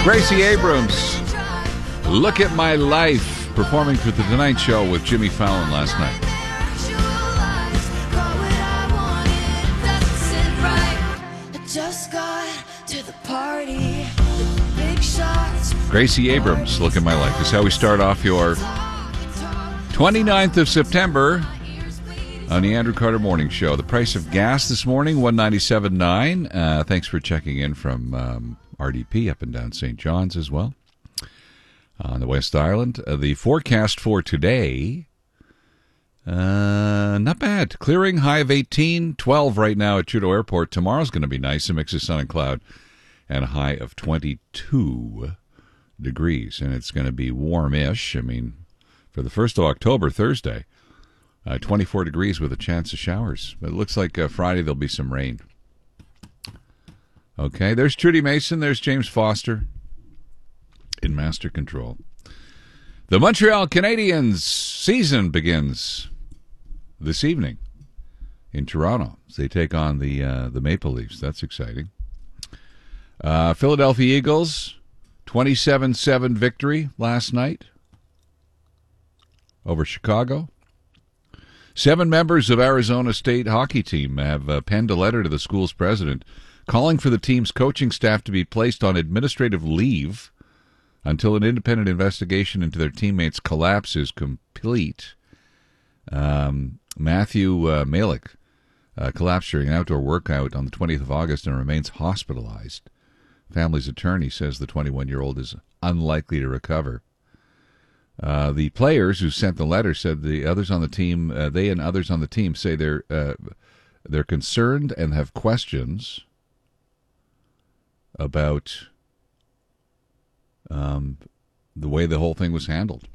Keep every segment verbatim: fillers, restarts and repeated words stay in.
Gracie Abrams, Look at My Life, performing for The Tonight Show with Jimmy Fallon last night. Gracie Abrams, Look at My Life. This is how we start off your twenty-ninth of September on the Andrew Carter Morning Show. The price of gas this morning, one ninety-seven point nine. Uh, thanks for checking in from um, R D P up and down Saint John's as well on the West Island. Uh, the forecast for today, uh, not bad. Clearing, high of eighteen, twelve right now at Trudeau Airport. Tomorrow's going to be nice, a mix of sun and cloud, and a high of twenty-two degrees. And it's going to be warm-ish. I mean, for the first of October, Thursday, uh, twenty-four degrees with a chance of showers. But it looks like uh, Friday there'll be some rain. Okay, there's Trudy Mason. There's James Foster in master control. The Montreal Canadiens season begins this evening in Toronto. They take on the uh, the Maple Leafs. That's exciting. Uh, Philadelphia Eagles, twenty-seven seven victory last night over Chicago. Seven members of Arizona State hockey team have uh, penned a letter to the school's president calling for the team's coaching staff to be placed on administrative leave until an independent investigation into their teammates' collapse is complete. Um, Matthew uh, Malik uh, collapsed during an outdoor workout on the twentieth of August and remains hospitalized. Family's attorney says the twenty-one-year-old is unlikely to recover. Uh, the players who sent the letter said the others on the team, uh, they and others on the team say they're uh, they're concerned and have questions about um, the way the whole thing was handled.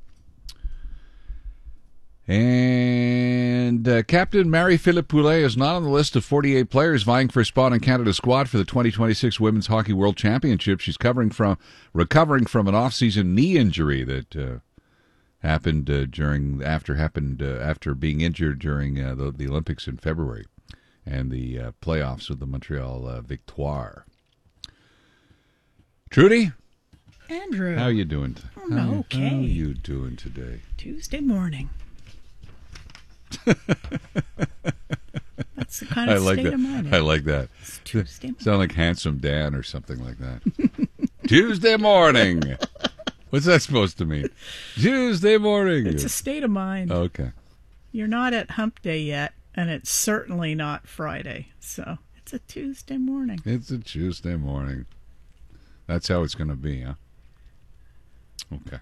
And uh, Captain Marie-Philippe Poulin is not on the list of forty-eight players vying for a spot in Canada's squad for the twenty twenty-six Women's Hockey World Championship. She's covering from recovering from an off-season knee injury that uh, happened uh, during after happened uh, after being injured during uh, the, the Olympics in February and the uh, playoffs with the Montreal uh, Victoire. Trudy, Andrew, how you doing? I'm how, okay. How you doing today? Tuesday morning. That's the kind of I like state that. of mind. I like that. It's Tuesday morning. Sound like Handsome Dan or something like that. Tuesday morning. What's that supposed to mean? Tuesday morning. It's a state of mind. Okay. You're not at hump day yet, and it's certainly not Friday. So it's a Tuesday morning. It's a Tuesday morning. That's how it's going to be, huh? Okay.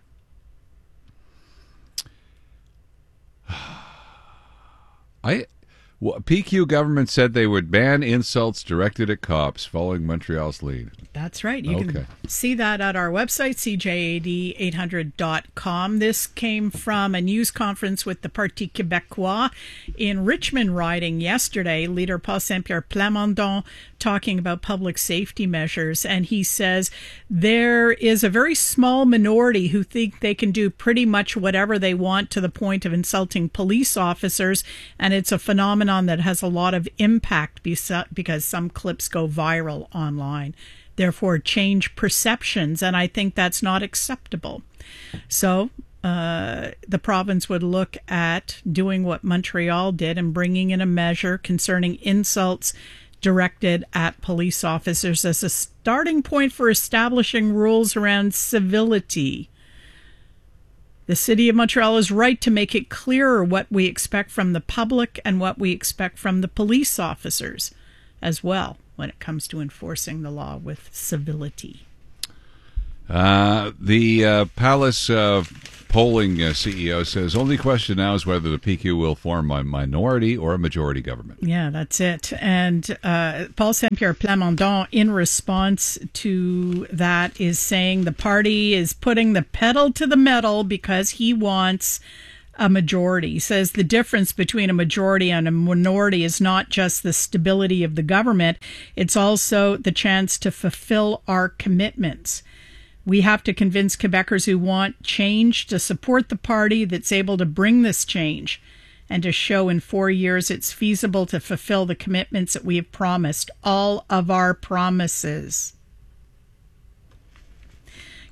I, well, P Q government said they would ban insults directed at cops following Montreal's lead. That's right. You okay. can see that at our website, c j a d eight hundred dot com. This came from a news conference with the Parti Québécois in Richmond riding yesterday. Leader Paul Saint-Pierre Plamondon talking about public safety measures. And he says there is a very small minority who think they can do pretty much whatever they want to the point of insulting police officers. And it's a phenomenon that has a lot of impact because some clips go viral online. Therefore, change perceptions, and I think that's not acceptable. So uh, the province would look at doing what Montreal did and bringing in a measure concerning insults directed at police officers as a starting point for establishing rules around civility. The City of Montreal is right to make it clearer what we expect from the public and what we expect from the police officers as well when it comes to enforcing the law with civility. Uh, the uh, Palace uh, polling uh, C E O says only question now is whether the P Q will form a minority or a majority government. Yeah, that's it. And uh, Paul Saint-Pierre Plamondon, in response to that, is saying the party is putting the pedal to the metal because he wants a majority. He says the difference between a majority and a minority is not just the stability of the government, it's also the chance to fulfill our commitments. We have to convince Quebecers who want change to support the party that's able to bring this change and to show in four years it's feasible to fulfill the commitments that we have promised, all of our promises.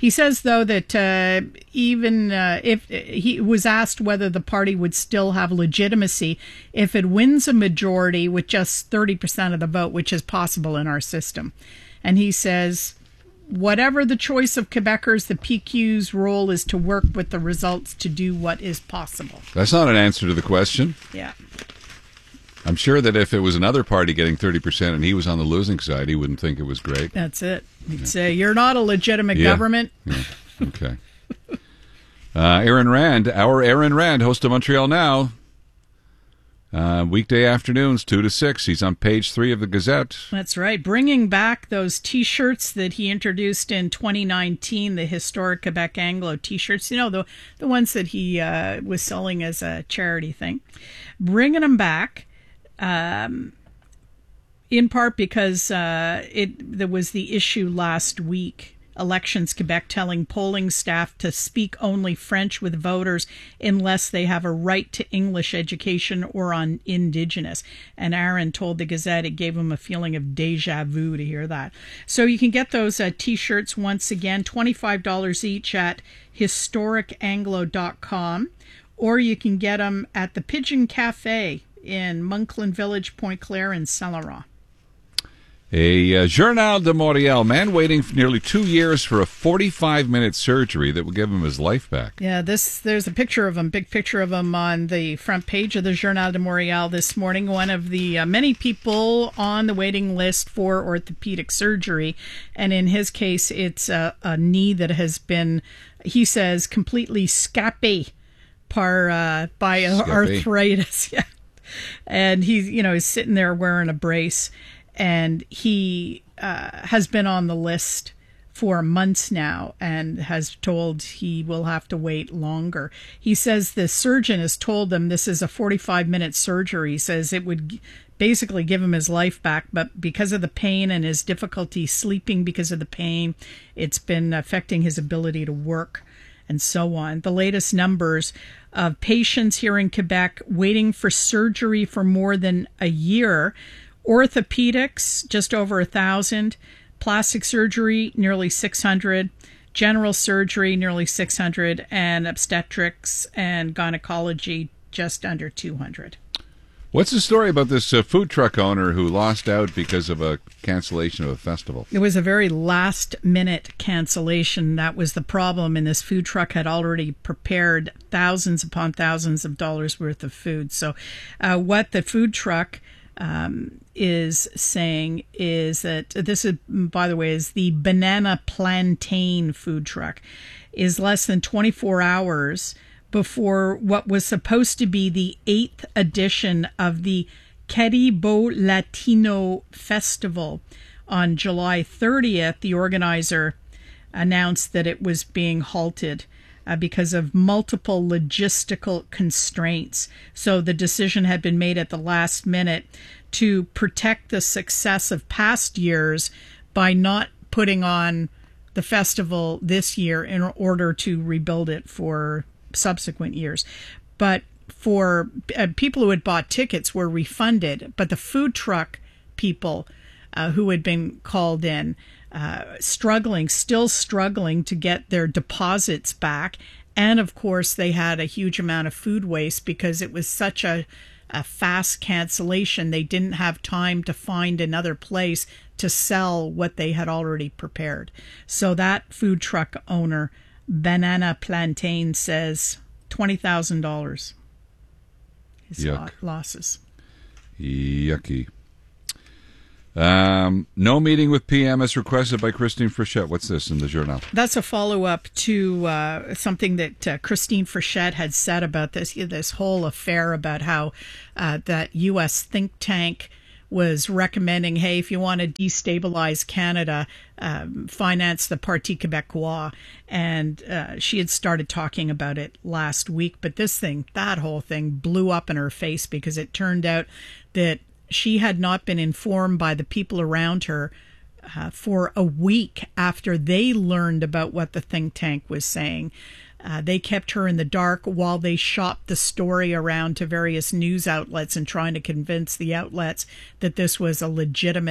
He says, though, that uh, even uh, if he was asked whether the party would still have legitimacy if it wins a majority with just thirty percent of the vote, which is possible in our system. And he says, whatever the choice of Quebecers, the P Q's role is to work with the results to do what is possible. That's not an answer to the question. Yeah. I'm sure that if it was another party getting thirty percent and he was on the losing side, he wouldn't think it was great. That's it. He'd yeah. say, you're not a legitimate yeah. government. Yeah. Okay. uh, Aaron Rand, our Aaron Rand, host of Montreal Now. Uh, weekday afternoons, two to six. He's on page three of the Gazette. That's right. Bringing back those T-shirts that he introduced in twenty nineteen, the historic Quebec Anglo T-shirts. You know, the, the ones that he uh, was selling as a charity thing. Bringing them back. Um, in part because uh, it there was the issue last week, Elections Quebec telling polling staff to speak only French with voters unless they have a right to English education or on Indigenous. And Aaron told the Gazette it gave him a feeling of deja vu to hear that. So you can get those uh, T-shirts once again, twenty-five dollars each at historic anglo dot com, or you can get them at the Pigeon Cafe in Monkland Village, Point Claire, and Saint Laurent. A uh, Journal de Montréal man waiting for nearly two years for a forty-five minute surgery that will give him his life back. Yeah, this there's a picture of him, big picture of him on the front page of the Journal de Montréal this morning. One of the uh, many people on the waiting list for orthopedic surgery, and in his case, it's a, a knee that has been, he says, completely scapé par uh, by Scapé. arthritis. Yeah. And he's, you know, he's sitting there wearing a brace, and he uh, has been on the list for months now and has told he will have to wait longer. He says the surgeon has told him this is a forty-five minute surgery. He says it would basically give him his life back, but because of the pain and his difficulty sleeping because of the pain, it's been affecting his ability to work and so on. The latest numbers of patients here in Quebec waiting for surgery for more than a year. Orthopedics, just over a thousand. Plastic surgery, nearly six hundred. General surgery, nearly six hundred. And obstetrics and gynecology, just under two hundred. What's the story about this uh, food truck owner who lost out because of a cancellation of a festival? It was a very last-minute cancellation. That was the problem, and this food truck had already prepared thousands upon thousands of dollars worth of food. So uh, what the food truck um, is saying is that this is, by the way, is the Banana Plantain food truck, is less than twenty-four hours before what was supposed to be the eighth edition of the Caribo Latino Festival. On July thirtieth, the organizer announced that it was being halted uh, because of multiple logistical constraints. So the decision had been made at the last minute to protect the success of past years by not putting on the festival this year in order to rebuild it for subsequent years. But for uh, people who had bought tickets were refunded, but the food truck people uh, who had been called in uh, struggling, still struggling to get their deposits back. And of course, they had a huge amount of food waste because it was such a, a fast cancellation. They didn't have time to find another place to sell what they had already prepared. So that food truck owner, Banana Plantain, says twenty thousand dollars is Yuck. losses. Yucky. Um, no meeting with P M as requested by Christine Frechette. What's this in the Journal? That's a follow-up to uh, something that uh, Christine Frechette had said about this, this whole affair about how uh, that U S think tank was recommending, hey, if you want to destabilize Canada, um, finance the Parti Québécois. And uh, she had started talking about it last week. But this thing, that whole thing blew up in her face because it turned out that she had not been informed by the people around her uh, for a week after they learned about what the think tank was saying. Uh, they kept her in the dark while they shopped the story around to various news outlets and trying to convince the outlets that this was a legitimate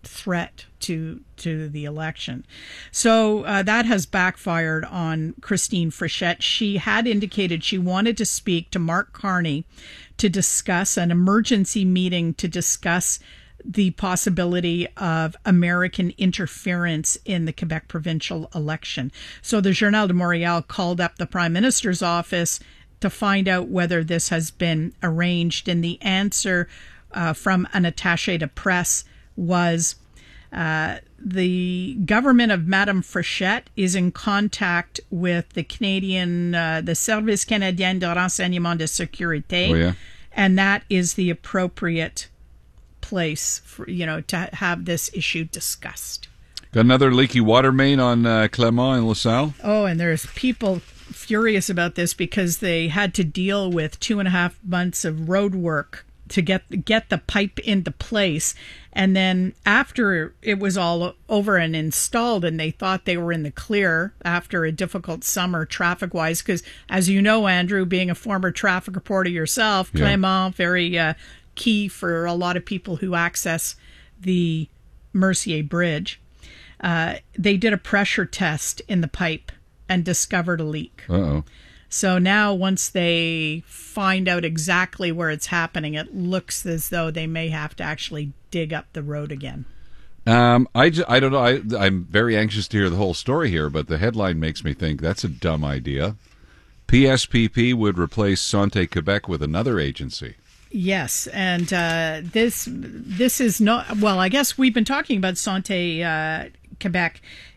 threat to to the election. So uh, that has backfired on Christine Frechette. She had indicated she wanted to speak to Mark Carney to discuss an emergency meeting to discuss the possibility of American interference in the Quebec provincial election. So the Journal de Montréal called up the Prime Minister's office to find out whether this has been arranged, and the answer uh, from an attaché de presse was uh, the government of Madame Frechette is in contact with the Canadian, uh, the Service Canadien de Renseignement de Sécurité, Oh, yeah. and that is the appropriate place for, you know, to have this issue discussed. Got another leaky water main on uh, Clermont and LaSalle. Oh, and there's people furious about this because they had to deal with two and a half months of road work to get get the pipe into place, and then after it was all over and installed, and they thought they were in the clear after a difficult summer traffic wise, because as you know, Andrew, being a former traffic reporter yourself, Yeah. Clermont very uh, key for a lot of people who access the Mercier Bridge. Uh, they did a pressure test in the pipe and discovered a leak. Uh-oh. So now once they find out exactly where it's happening, it looks as though they may have to actually dig up the road again. Um, I, ju- I don't know. I, I'm very anxious to hear the whole story here, but the headline makes me think that's a dumb idea. P S P P would replace Santé Quebec with another agency. Yes, and uh, this this is not, well, I guess we've been talking about Santé uh, Quebec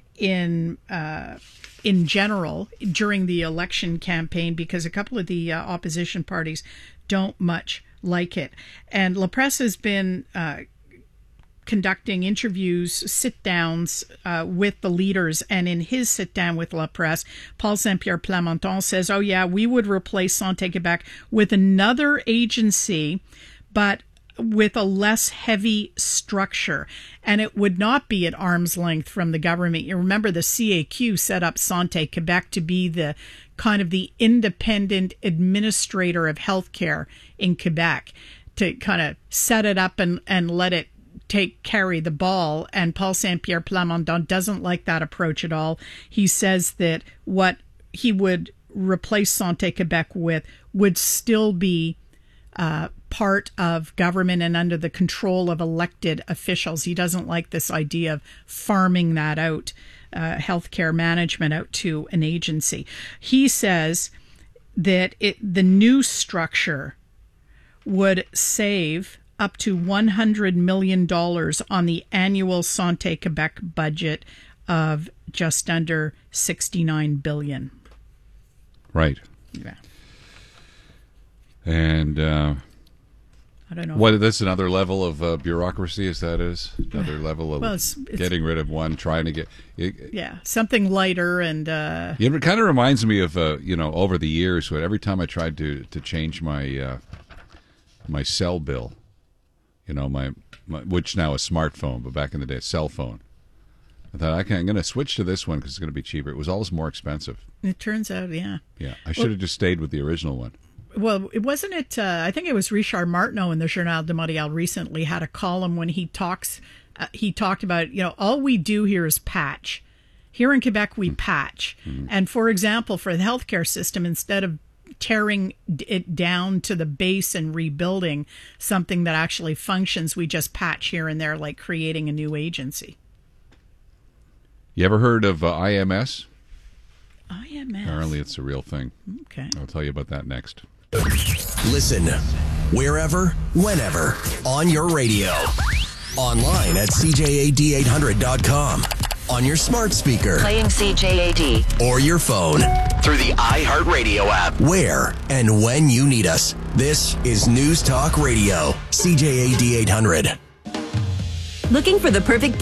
in uh, in general during the election campaign because a couple of the uh, opposition parties don't much like it. And La Presse has been uh, conducting interviews, sit-downs uh, with the leaders, and in his sit-down with La Presse, Paul Saint-Pierre Plamondon says, oh yeah, we would replace Santé Quebec with another agency, but with a less heavy structure, and it would not be at arm's length from the government. You remember the C A Q set up Santé Quebec to be the kind of the independent administrator of healthcare in Quebec, to kind of set it up and, and let it take carry the ball. And Paul Saint-Pierre Plamondon doesn't like that approach at all. He says that what he would replace Santé Quebec with would still be uh, part of government and under the control of elected officials. He doesn't like this idea of farming that out, uh, healthcare management out to an agency. He says that it, the new structure would save up to one hundred million dollars on the annual Santé Quebec budget of just under sixty-nine billion dollars. Right. Yeah. And uh, I don't know. what? That's another level of uh, bureaucracy. Is that is another level of Well, it's- it's- getting rid of one, trying to get. It, Yeah, something lighter and uh, it kind of reminds me of uh, you know, over the years, when every time I tried to to change my uh, my cell bill, you know, my, my which now a smartphone, but back in the day, a cell phone. I thought, okay, I'm going to switch to this one because it's going to be cheaper. It was always more expensive. it turns out, yeah. Yeah, I should have just stayed with the original one. Well, it wasn't it. Uh, I think it was Richard Martineau in the Journal de Montréal recently had a column when he talks. Uh, he talked about, you know, all we do here is patch. Here in Quebec, we patch. Mm-hmm. And for example, for the healthcare system, instead of tearing it down to the base and rebuilding something that actually functions, we just patch here and there, like creating a new agency. You ever heard of uh, I M S? I M S. Apparently, it's a real thing. Okay. I'll tell you about that next. Listen wherever, whenever, on your radio. Online at C J A D eight hundred dot com. On your smart speaker. Playing C J A D. Or your phone. Through the iHeartRadio app. Where and when you need us. This is News Talk Radio. C J A D eight hundred. Looking for the perfect